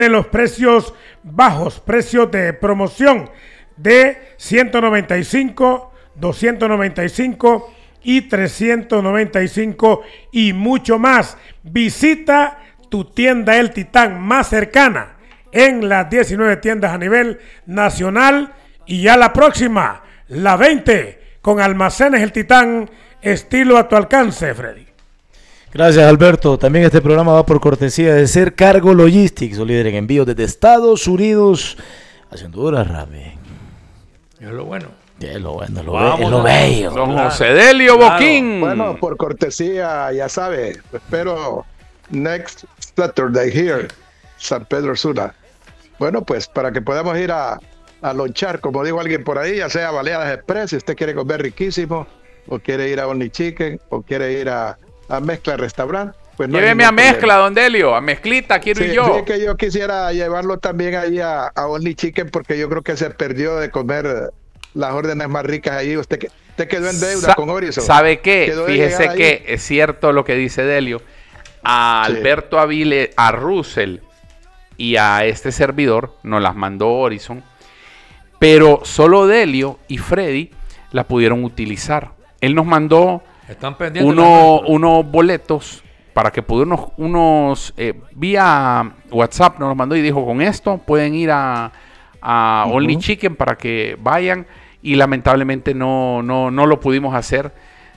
en los precios bajos, precios de promoción de 195, 295 y 395 y mucho más. Visita tu tienda El Titán más cercana en las 19 tiendas a nivel nacional y ya la próxima, la 20, con Almacenes El Titán, estilo a tu alcance, Freddy. Gracias, Alberto. También este programa va por cortesía de Ser Cargo Logistics, o líder en envíos desde Estados Unidos hacia Honduras, Rami. Es lo bueno. Es lo bueno, es lo bello. Don José Delio Boquín. Bueno, por cortesía, ya sabe, espero next Saturday here, San Pedro Sula. Bueno, pues para que podamos ir a lonchar, como dijo alguien por ahí, ya sea Baleadas Express, si usted quiere comer riquísimo, o quiere ir a Only Chicken, o quiere ir a Mezcla Restaurant. Pues no lléveme a Mezcla, don Delio, a Mezclita, quiero ir yo. Sí, que yo quisiera llevarlo también ahí a Only Chicken, porque yo creo que se perdió de comer las órdenes más ricas ahí. Usted quedó en deuda con Horizon. ¿Sabe qué? Fíjese que es cierto lo que dice Delio. A Alberto Avile, a Russell y a este servidor nos las mandó Horizon, pero solo Delio y Freddy la pudieron utilizar. Él nos mandó unos boletos para que pudiéramos vía WhatsApp, nos los mandó y dijo: con esto pueden ir a Only Chicken para que vayan, y lamentablemente no lo pudimos hacer.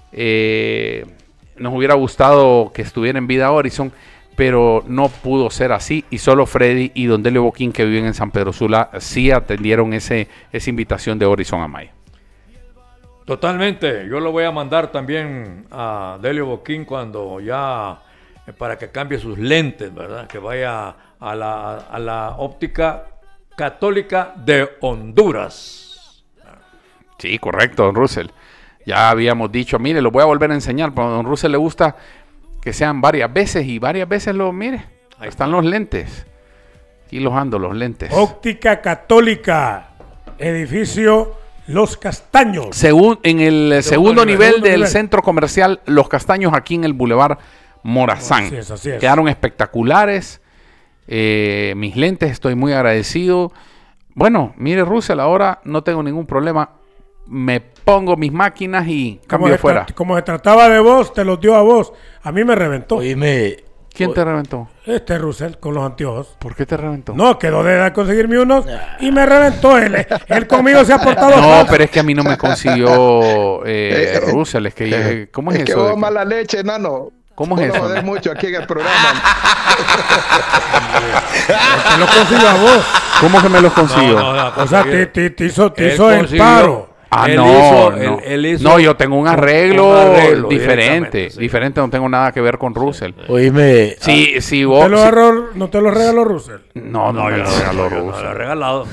Nos hubiera gustado que estuviera en vida Horizon, pero no pudo ser así, y solo Freddy y don Delio Boquín, que viven en San Pedro Sula, sí atendieron esa invitación de Horizon a Maya. Totalmente, yo lo voy a mandar también a Delio Boquín cuando ya, para que cambie sus lentes, ¿verdad? Que vaya a la óptica católica de Honduras. Sí, correcto, don Russell. Ya habíamos dicho, mire, lo voy a volver a enseñar, pero a don Russell le gusta que sean varias veces, y varias veces mire, ahí están los lentes. Aquí los ando, los lentes. Óptica Católica, edificio Los Castaños. En el segundo nivel del centro comercial Los Castaños, aquí en el Boulevard Morazán. Así es. Quedaron espectaculares. Mis lentes, estoy muy agradecido. Bueno, mire, Russell, ahora no tengo ningún problema. Me pongo mis máquinas y cambio fuera. Como se trataba de vos, te los dio a vos. A mí me reventó. ¿Quién te reventó? Russell, con los anteojos. ¿Por qué te reventó? No, quedó de conseguirme unos y me reventó él. Él conmigo se ha portado. No, pero es que a mí no me consiguió Russell. Es que, ¿cómo es eso? Es que vos mala leche, nano. ¿Cómo es eso? No mucho aquí en el programa. ¿Quién lo consiguió a vos? ¿Cómo que me los consiguió? O sea, te hizo el paro. Él hizo yo tengo un arreglo diferente, no tengo nada que ver con Russell. Oíme, si vos ¿No te lo regaló Russell? No, yo lo regaló Russell. No lo he regalado.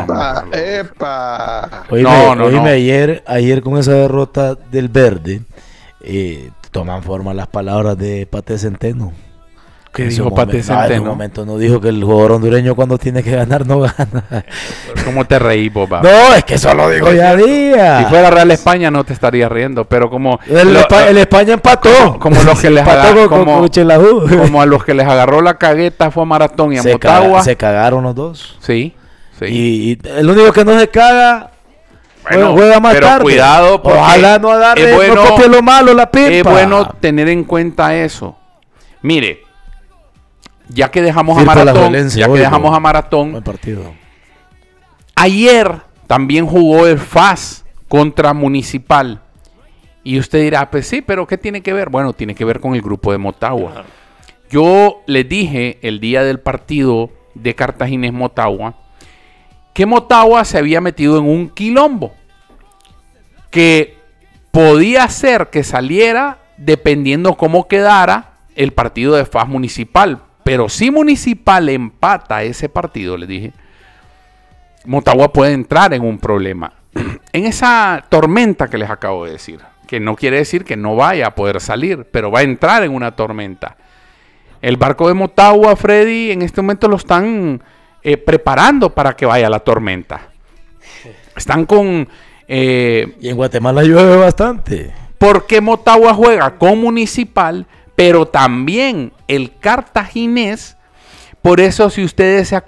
Epa. Oíme, ayer con esa derrota del Verde, toman forma las palabras de Pate Centeno. ¿Qué dijo Pate Centeno? En un momento no dijo que el jugador hondureño cuando tiene que ganar no gana. ¿Cómo te reí, papá? No, es que eso lo digo ya día. Si fuera Real España no te estaría riendo, pero como el España empató. Como los que les como a los que les agarró la cagueta fue a Maratón y a Motagua. Se cagaron los dos. Sí. Y el único que no se caga juega más pero tarde. Cuidado, porque ojalá no darle no copie lo malo la pipa. Es bueno tener en cuenta eso. Mire, ya que dejamos a Maratón, buen partido. Ayer también jugó el FAS contra Municipal. Y usted dirá, pues sí, pero ¿qué tiene que ver? Bueno, tiene que ver con el grupo de Motagua. Yo les dije el día del partido de Cartaginés-Motagua que Motagua se había metido en un quilombo que podía ser que saliera dependiendo cómo quedara el partido de FAS Municipal. Pero si Municipal empata ese partido, les dije, Motagua puede entrar en un problema. En esa tormenta que les acabo de decir, que no quiere decir que no vaya a poder salir, pero va a entrar en una tormenta. El barco de Motagua, Freddy, en este momento lo están preparando para que vaya la tormenta. Están con... y en Guatemala llueve bastante. Porque Motagua juega con Municipal, pero también el Cartaginés. Por eso, si ustedes